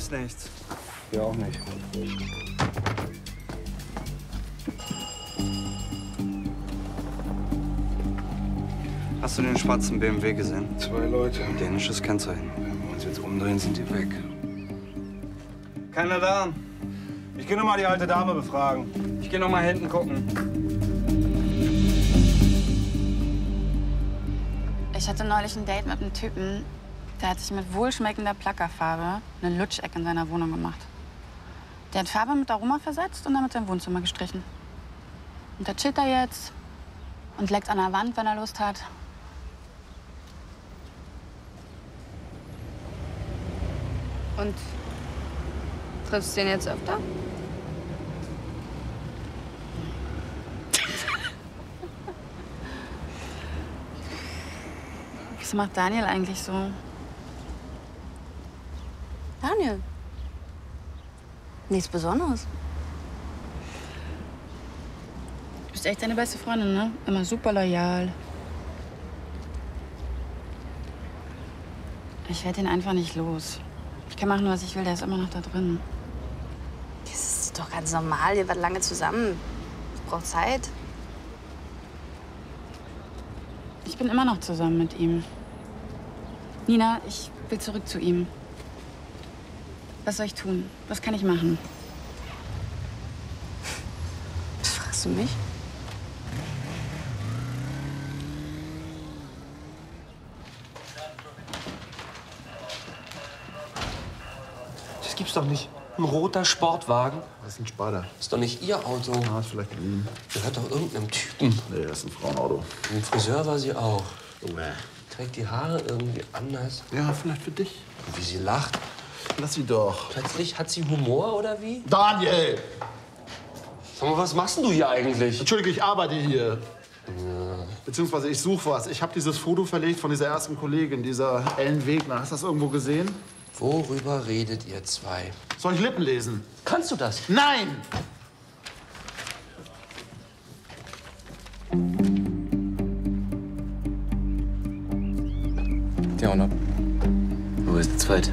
löst nichts. Ja, auch nicht. Hast du den schwarzen BMW gesehen? 2 Leute. Dänisches Kennzeichen. Wenn wir uns jetzt umdrehen, sind die weg. Keiner da. Ich gehe noch mal die alte Dame befragen. Ich gehe noch mal hinten gucken. Ich hatte neulich ein Date mit einem Typen, der hat sich mit wohlschmeckender Plackerfarbe eine Lutschecke in seiner Wohnung gemacht. Der hat Farbe mit Aroma versetzt und damit sein Wohnzimmer gestrichen. Und da chillt er jetzt und leckt an der Wand, wenn er Lust hat. Und triffst du den jetzt öfter? Was macht Daniel eigentlich so? Daniel. Nichts Besonderes. Du bist echt seine beste Freundin, ne? Immer super loyal. Ich werde ihn einfach nicht los. Ich kann machen, was ich will, der ist immer noch da drin. Das ist doch ganz normal, ihr wart lange zusammen. Es braucht Zeit. Ich bin immer noch zusammen mit ihm. Nina, ich will zurück zu ihm. Was soll ich tun? Was kann ich machen? Das fragst du mich? Das gibt's doch nicht. Ein roter Sportwagen? Das ist ein Spader. Ist doch nicht Ihr Auto. Ah, ist vielleicht von ihm. Gehört doch irgendeinem Typen. Nee, das ist ein Frauenauto. Ein Friseur war sie auch. Junge. Trägt die Haare irgendwie anders. Ja, vielleicht für dich. Und wie sie lacht. Lass sie doch. Plötzlich hat sie Humor, oder wie? Daniel! Sag mal, was machst denn du hier eigentlich? Entschuldige, ich arbeite hier. Beziehungsweise ich suche was. Ich habe dieses Foto verlegt von dieser ersten Kollegin, dieser Ellen Wegner. Hast du das irgendwo gesehen? Worüber redet ihr zwei? Soll ich Lippen lesen? Kannst du das? Nein! Ja, und ab. Wo ist der Zweite?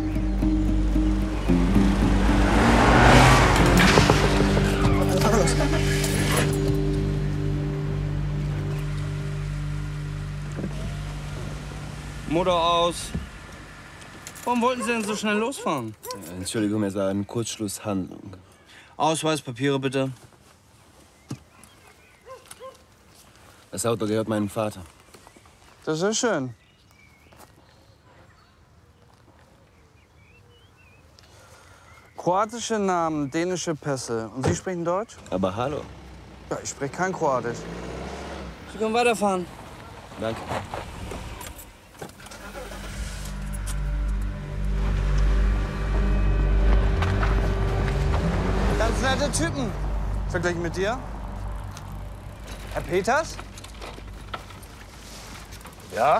Motor aus. Warum wollten Sie denn so schnell losfahren? Entschuldigung, es war eine Kurzschlusshandlung. Ausweispapiere bitte. Das Auto gehört meinem Vater. Das ist ja schön. Kroatische Namen, dänische Pässe. Und Sie sprechen Deutsch? Aber hallo. Ja, ich spreche kein Kroatisch. Sie können weiterfahren. Danke. Ganz nette Typen. Verglichen mit dir? Herr Peters? Ja?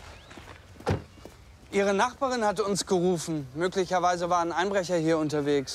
Ihre Nachbarin hatte uns gerufen. Möglicherweise war ein Einbrecher hier unterwegs.